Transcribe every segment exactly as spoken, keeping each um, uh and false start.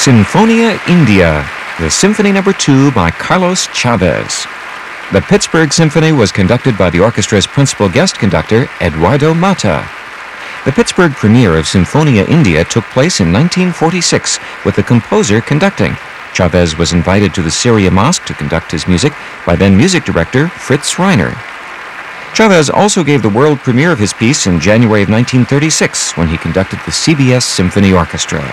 Sinfonia India, the Symphony Number two by Carlos Chavez. The Pittsburgh Symphony was conducted by the orchestra's principal guest conductor, Eduardo Mata. The Pittsburgh premiere of Sinfonia India took place in nineteen forty-six, with the composer conducting. Chavez was invited to the Syria Mosque to conduct his music by then music director Fritz Reiner. Chavez also gave the world premiere of his piece in January of nineteen thirty-six, when he conducted the C B S Symphony Orchestra.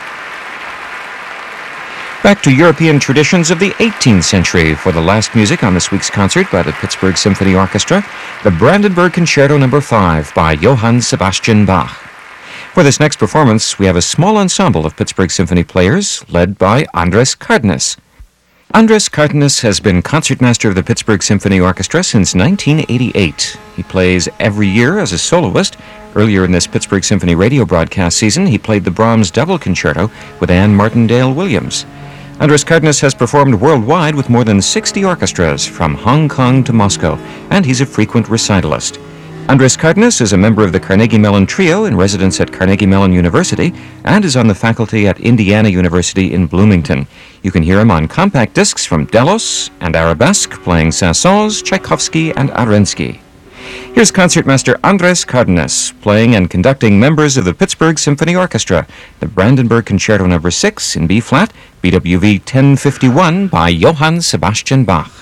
Back to European traditions of the eighteenth century for the last music on this week's concert by the Pittsburgh Symphony Orchestra, the Brandenburg Concerto Number five by Johann Sebastian Bach. For this next performance, we have a small ensemble of Pittsburgh Symphony players led by Andres Cardenas. Andres Cardenas has been concertmaster of the Pittsburgh Symphony Orchestra since nineteen eighty-eight. He plays every year as a soloist. Earlier in this Pittsburgh Symphony radio broadcast season, he played the Brahms Double Concerto with Anne Martindale Williams. Andres Cardenas has performed worldwide with more than sixty orchestras, from Hong Kong to Moscow, and he's a frequent recitalist. Andres Cardenas is a member of the Carnegie Mellon Trio in residence at Carnegie Mellon University and is on the faculty at Indiana University in Bloomington. You can hear him on compact discs from Delos and Arabesque, playing Saint-Saëns, Tchaikovsky, and Arensky. Here's Concertmaster Andres Cardenas playing and conducting members of the Pittsburgh Symphony Orchestra, the Brandenburg Concerto Number six in B-flat, B W V ten fifty-one by Johann Sebastian Bach.